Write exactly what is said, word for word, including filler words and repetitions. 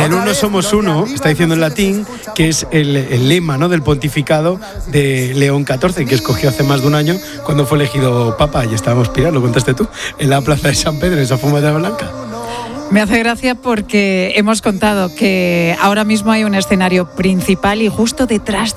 el uno somos uno, está diciendo en latín, que es el, el lema, ¿no?, del pontificado de León catorce, que escogió hace más de un año cuando fue elegido papa. Y estábamos, Pilar, lo contaste tú, en la plaza de San Pedro, en esa fumata blanca. Me hace gracia porque hemos contado que ahora mismo hay un escenario principal y justo detrás